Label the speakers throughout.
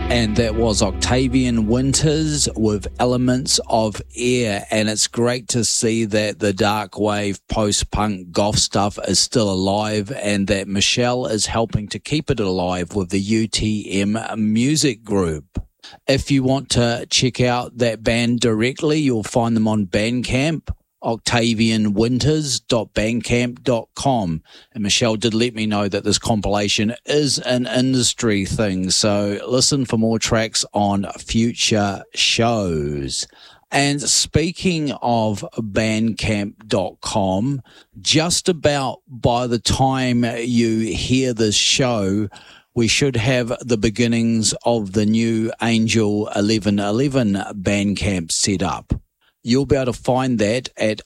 Speaker 1: And that was Octavian Winters with Elements of Air. And it's great to see that the dark wave post-punk goth stuff is still alive and that Michelle is helping to keep it alive with the UTM Music Group. If you want to check out that band directly, you'll find them on Bandcamp, octavianwinters.bandcamp.com. And Michelle did let me know that this compilation is an industry thing, so listen for more tracks on future shows. And speaking of bandcamp.com, just about by the time you hear this show, we should have the beginnings of the new Angel 1111 Bandcamp set up. You'll be able to find that at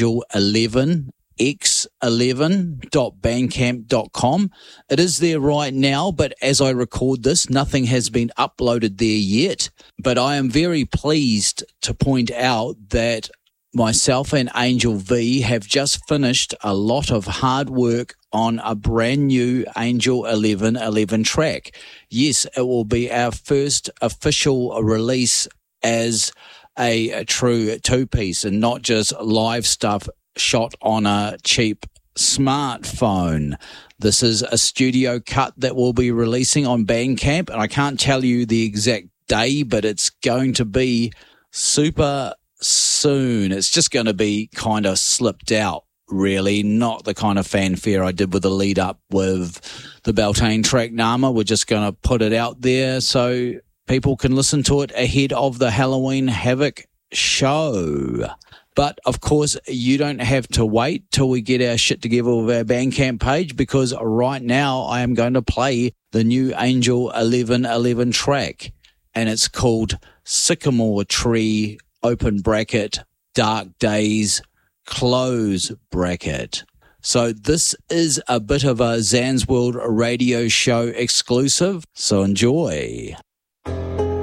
Speaker 1: angel11x11.bandcamp.com. It is there right now, but as I record this, nothing has been uploaded there yet. But I am very pleased to point out that myself and Angel V have just finished a lot of hard work on a brand new Angel 1111 track. Yes, it will be our first official release as a true two-piece and not just live stuff shot on a cheap smartphone. This is a studio cut that we'll be releasing on Bandcamp, and I can't tell you the exact day, but it's going to be super soon. It's just going to be kind of slipped out, really, not the kind of fanfare I did with the lead up with the Beltane track Nama. We're just going to put it out there so people can listen to it ahead of the Halloween Havoc show. But, of course, you don't have to wait till we get our shit together with our Bandcamp page, because right now I am going to play the new Angel 1111 track, and it's called Sycamore Tree, open bracket, Dark Days, close bracket. So this is a bit of a Zan's World radio show exclusive, so enjoy.